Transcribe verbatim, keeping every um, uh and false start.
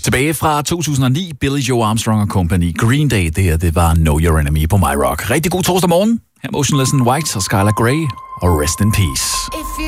Tilbage fra to tusind og ni, Billy Joe Armstrong og Company. Green Day, det her, det var Know Your Enemy på My Rock. Rigtig god torsdag morgen. Her Motionless in White og Skylar Grey og Rest in Peace.